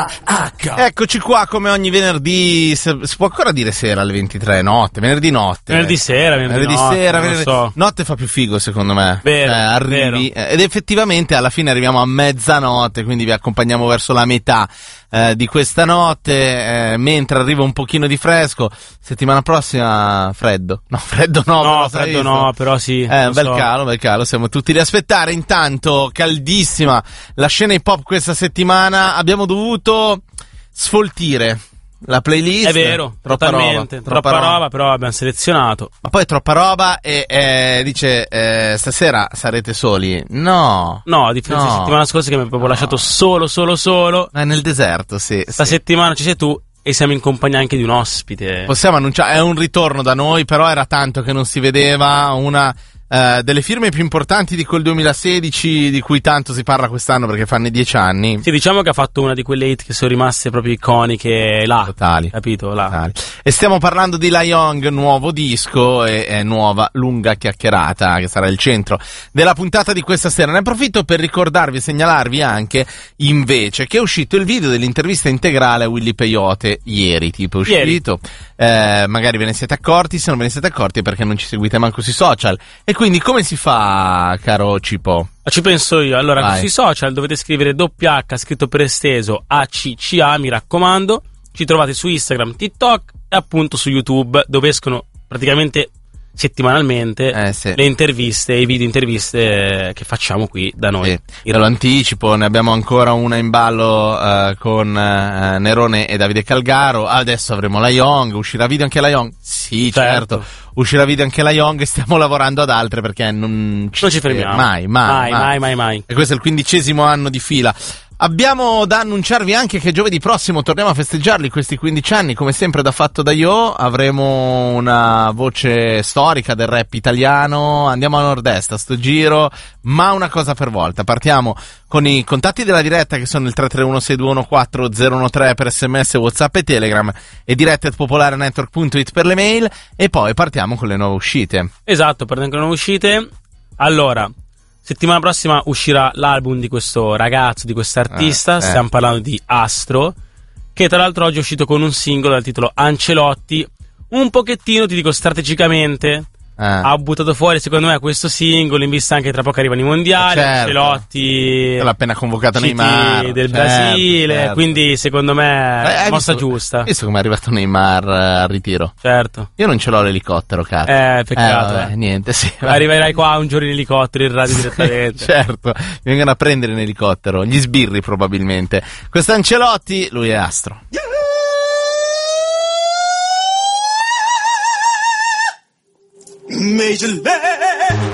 Eccoci qua come ogni venerdì, si può ancora dire sera alle 23, notte, venerdì notte. Venerdì sera, notte fa più figo secondo me. Vero, arrivi, ed effettivamente alla fine arriviamo a mezzanotte, quindi vi accompagniamo verso la metà di questa notte, mentre arriva un pochino di fresco. Settimana prossima freddo. No, freddo no, però sì. Bel calo, siamo tutti lì a aspettare. Intanto, caldissima la scena hip hop questa settimana, abbiamo dovuto sfoltire la playlist. È vero, troppa roba, però abbiamo selezionato. Ma poi troppa roba e dice stasera sarete soli. No, a differenza della settimana scorsa che mi avevo lasciato solo. È nel deserto, sì. Settimana ci sei tu e siamo in compagnia anche di un ospite. Possiamo annunciare, è un ritorno da noi, però era tanto che non si vedeva. Una delle firme più importanti di quel 2016 di cui tanto si parla quest'anno perché fanno i 10 anni. Sì, diciamo che ha fatto una di quelle hit che sono rimaste proprio iconiche là. Totali. Capito? Là. Totali. E stiamo parlando di La Young, nuovo disco e nuova lunga chiacchierata che sarà il centro della puntata di questa sera. Ne approfitto per ricordarvi e segnalarvi anche invece che è uscito il video dell'intervista integrale a Willy Peyote ieri, tipo è uscito. Magari ve ne siete accorti, se non ve ne siete accorti è perché non ci seguite manco sui social. E quindi come si fa, caro Cipo? Ci penso io. Allora, Vai. sui social dovete scrivere WH scritto per esteso ACCA, mi raccomando. Ci trovate su Instagram, TikTok e appunto su YouTube, dove escono praticamente settimanalmente sì. le interviste, i video interviste che facciamo qui da noi. Sì. Te lo anticipo, ne abbiamo ancora una in ballo con Nerone e Davide Calgaro. Adesso avremo La Young, uscirà video anche La Young? Sì, certo. Uscirà video anche La Young e stiamo lavorando ad altre perché non ci fermiamo. Mai. E questo è il 15° anno di fila. Abbiamo da annunciarvi anche che giovedì prossimo torniamo a festeggiarli questi 15 anni, come sempre da Fatto da Io. Avremo una voce storica del rap italiano, andiamo a nord-est a sto giro, ma una cosa per volta. Partiamo con i contatti della diretta che sono il 331-621-4013 per SMS, WhatsApp e Telegram e diretta@popolarenetwork.it per le mail, e poi partiamo con le nuove uscite. Esatto, partiamo con le nuove uscite. Allora, settimana prossima uscirà l'album di questo ragazzo, di quest'artista, stiamo parlando di Astro, che tra l'altro oggi è uscito con un singolo dal titolo Ancelotti, un pochettino, ti dico, strategicamente, ha buttato fuori secondo me questo singolo in vista anche tra poco arrivano i mondiali, Ancelotti l'ha appena convocato Neymar del Brasile, quindi secondo me è mossa giusta. Hai visto come è arrivato Neymar al ritiro? Certo. Io non ce l'ho l'elicottero, cazzo. Peccato. Niente, sì. Arriverai qua un giorno in elicottero in radio direttamente. Certo, mi vengono a prendere in elicottero, gli sbirri probabilmente. Questo Ancelotti, lui è Astro. Major League.